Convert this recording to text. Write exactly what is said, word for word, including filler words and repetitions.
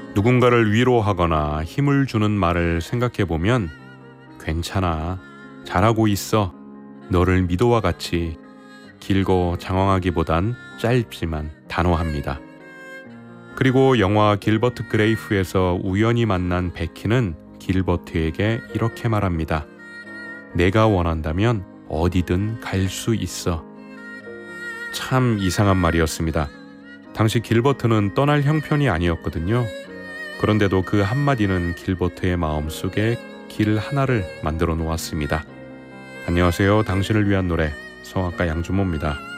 누군가를 위로하거나 힘을 주는 말을 생각해보면 괜찮아, 잘하고 있어, 너를 믿어와 같이 길고 장황하기보단 짧지만 단호합니다. 그리고 영화 길버트 그레이프에서 우연히 만난 베키는 길버트에게 이렇게 말합니다. 내가 원한다면 어디든 갈 수 있어. 참 이상한 말이었습니다. 당시 길버트는 떠날 형편이 아니었거든요. 그런데도 그 한마디는 길버트의 마음속에 길 하나를 만들어 놓았습니다. 안녕하세요. 당신을 위한 노래 성악가 양준모입니다.